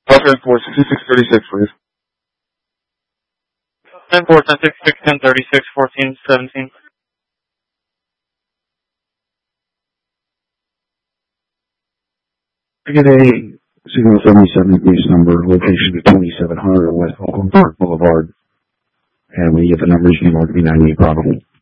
Okay, 46636, please. 10-4, 10-6, 10-36, 14-17. I get a Signal 77 base number, location 2700 West Oakland Park Boulevard. And when you get the numbers, you can mark me 98 Bravo.